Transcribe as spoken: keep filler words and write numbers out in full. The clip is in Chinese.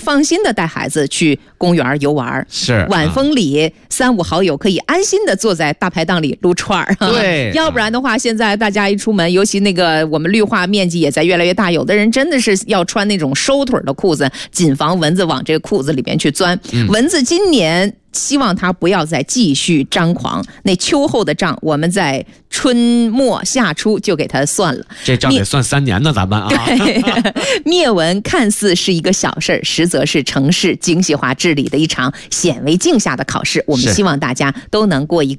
放心的带孩子去公园游玩， 是晚风里三五好友可以安心的坐在大排档里撸串儿。 对， 要不然的话，现在大家一出门，尤其那个我们绿化面积也在越来越大，有的人真的是要穿那种收腿的裤子，谨防蚊子往这个裤子里面去钻。嗯、蚊子今年希望它不要再继续张狂，那秋后的账我们在春末夏初就给它算了， 这账得算三年呢，咱们啊。 对，灭蚊看似是一个小事，实则是城市精细化治理的一场显微镜下的考试。我们希望大家都能过一个